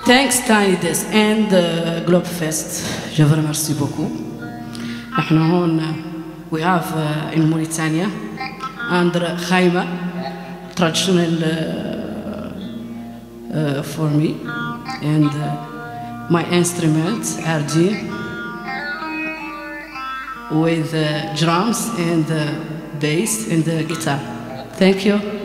Thanks Tiny Desk and Globe Fest. Je vous remercie beaucoup. نحن هون we have in Mauritania under Khaima traditional for me and my instruments RG with drums and bass and guitar. Thank you.